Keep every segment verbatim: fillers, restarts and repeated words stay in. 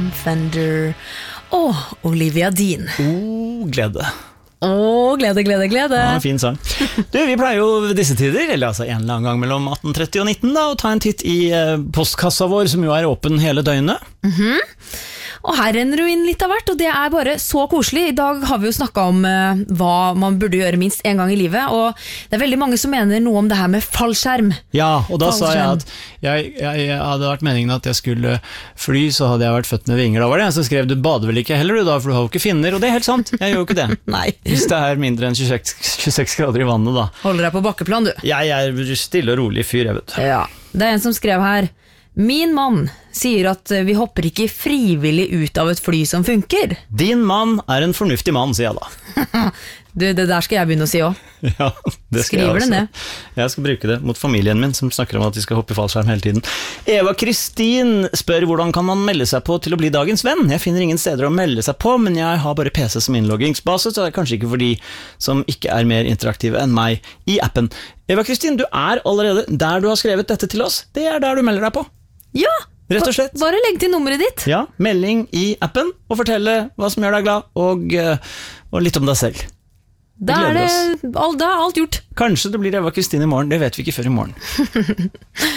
Fender og Olivia Dean. Oh, glede. Åh, glede, glede, glede. Ja, en fin sang. Du, vi pleier jo disse tider, eller altså en eller annen gang mellom atten tretti og nitten da, å ta en titt i eh, postkassa vår, som jo er åpen hele døgnet. Mhm. Og her renner du inn litt av hvert, og det er bare så koselig. I dag har vi jo snakket om uh, hva man burde gjøre minst en gang i livet, og det er veldig mange som mener noe om det her med fallskjerm. Ja, og da sa jeg Fallskjerm. at jeg, jeg, jeg hadde vært meningen at jeg skulle fly, så hadde jeg vært født med vinger. Da var det en som skrev, du bader vel ikke heller du da, for du har jo ikke finner, og det er helt sant, jeg gjør jo ikke det. Nei. Hvis det er mindre enn tjueseks, tjueseks grader i vannet da. Holder deg på bakkeplan, du. Jeg er stille og rolig fyr, jeg vet. Ja, det er en som skrev her. Min mann sier at vi hopper ikke frivillig ut av et fly som funker. Din mann er en fornuftig mann, sier jeg da. Du, det der skal jeg begynne å si også. Ja, det skal Skriver jeg det også. ned. Jeg skal bruke det mot familien min, som snakker om at de skal hoppe i fallskjerm hele tiden. Eva Kristin spør hvordan kan man melde seg på til å bli dagens venn. Jeg finner ingen steder å melde seg på, men jeg har bare P C som innloggingsbase, så det er kanskje ikke for de som ikke er mer interaktive enn meg i appen. Eva Kristin, du er allerede der du har skrevet dette til oss. Det er der du melder deg på. Ja, Rett og slett. bare legg til nummeret ditt. Ja, melding i appen, og fortelle hva som gjør deg glad, og, eh, og litt om deg selv. Da er, gleder det, all, da er alt gjort. Kanskje det blir Eva Kristin i morgen, det vet vi ikke før i morgen.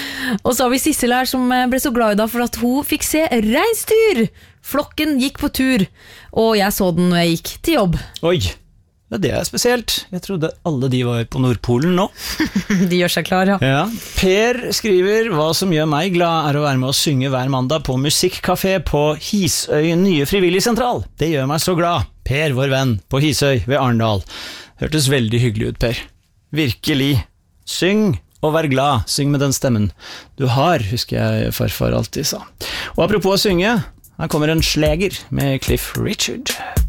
Og så har vi Sissel her som ble så glad i dag for at hun fikk se reinsdyr. Flokken gikk på tur, og jeg så den når jeg gikk til jobb. Oi, ja, det er spesielt. Jeg trodde alle de var på Nordpolen nå. De gjør seg klar, ja. Ja. Per skriver, hva som gjør meg glad er å være med å synge hver mandag på musikkcafé på Hisøy nye frivilligsentral. Det gjør meg så glad. Per, vår venn, på Hisøy ved Arndal. Hørtes veldig hyggelig ut, Per. Virkelig. Syng og vær glad. Syng med den stemmen du har, husker jeg farfar alltid sa. Og apropos å synge, her kommer en sleger med Cliff Richard.